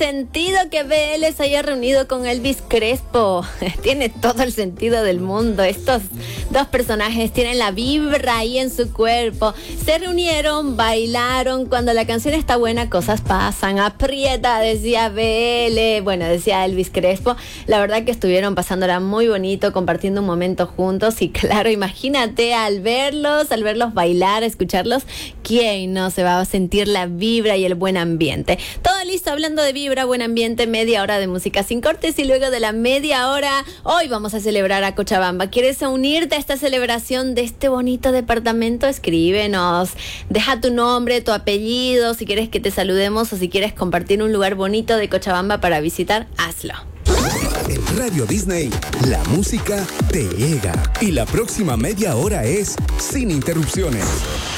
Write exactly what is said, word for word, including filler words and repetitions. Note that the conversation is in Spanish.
Sentido que B L se haya reunido con Elvis Crespo. Tiene todo el sentido del mundo. Estos dos personajes tienen la vibra ahí en su cuerpo. Se reunieron, bailaron. Cuando la canción está buena, cosas pasan. Aprieta, decía B L. Bueno, decía Elvis Crespo. La verdad que estuvieron pasándola muy bonito, compartiendo un momento juntos. Y claro, imagínate al verlos, al verlos bailar, escucharlos, ¿quién no se va a sentir la vibra y el buen ambiente? Todo listo, hablando de vibra, buen ambiente, media hora de música sin cortes y luego de la media hora, hoy vamos a celebrar a Cochabamba. ¿Quieres unirte a esta celebración de este bonito departamento? Escríbenos, deja tu nombre, tu apellido, si quieres que te saludemos o si quieres compartir un lugar bonito de Cochabamba para visitar, hazlo. En Radio Disney, la música te llega y la próxima media hora es sin interrupciones.